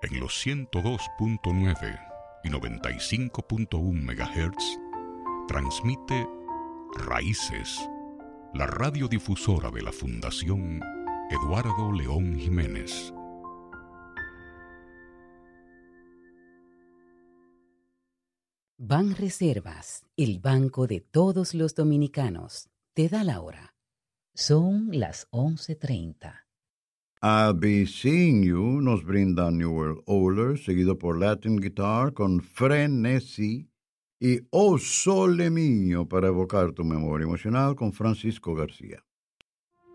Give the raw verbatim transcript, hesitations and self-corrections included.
En los ciento dos punto nueve y noventa y cinco punto uno megahertz transmite Raíces, la radiodifusora de la Fundación Eduardo León Jiménez. Banreservas, el banco de todos los dominicanos, te da la hora. Son las once treinta. I'll Be Seeing You nos brinda New World Order, seguido por Latin Guitar con Frenesí y Oh Sole Mio para evocar tu memoria emocional con Francisco García.